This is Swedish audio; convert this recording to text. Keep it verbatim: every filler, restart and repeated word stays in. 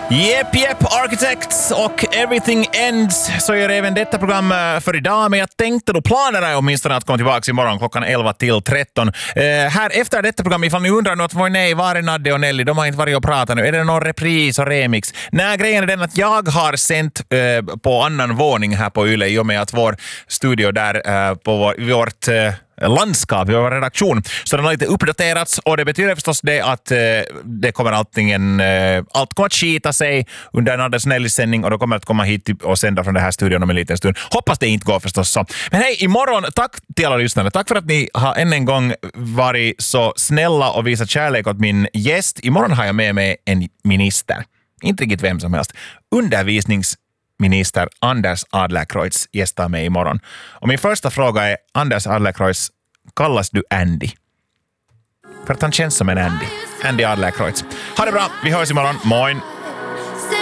Jep, jep, Architects och Everything Ends så gör även detta program för idag, men jag tänkte då planerna är åtminstone att komma tillbaka imorgon klockan elva till tretton. Eh, här efter detta program, ifall ni undrar något, var nej, var är Nadde och Nelly? De har inte varit och pratat nu. Är det någon repris och remix? Nej, grejen är den att jag har sänt eh, på annan våning här på Yle i och med att vår studio där eh, på vår, vårt eh, landskap, vår redaktion, så den har lite uppdaterats och det betyder förstås det att eh, det kommer alltingen, eh, allt kommer att skita sig under Naddes Nellys sändning och då kommer att komma hit och sända från den här studion om en liten stund. Hoppas det inte går förstås så. Men hej, imorgon, tack till alla lyssnare. Tack för att ni har än en gång varit så snälla och visat kärlek åt min gäst. Imorgon har jag med mig en minister. Inte riktigt vem som helst. Undervisnings Minister Anders Adlercreutz gästar mig imorgon. Och min första fråga är, Anders Adlercreutz, kallas du Andy? För att han känns som en Andy. Andy Adlercreutz. Ha det bra, vi hörs imorgon. Moin!